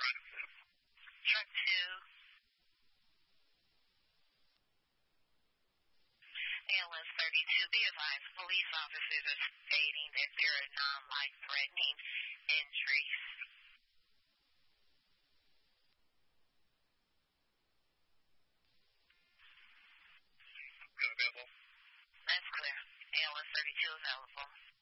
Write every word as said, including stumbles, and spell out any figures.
Truck two. A L S thirty-two, be advised, police officers are stating that there are non-life-threatening injuries. Available? That's clear. A L S thirty-two available.